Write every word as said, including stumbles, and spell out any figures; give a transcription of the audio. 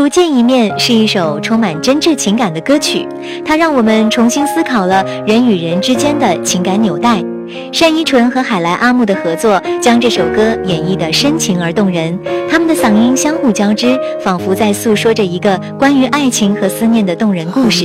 如见一面是一首充满真挚情感的歌曲，它让我们重新思考了人与人之间的情感纽带。单依纯和海莱阿木的合作将这首歌演绎得深情而动人，他们的嗓音相互交织，仿佛在诉说着一个关于爱情和思念的动人故事。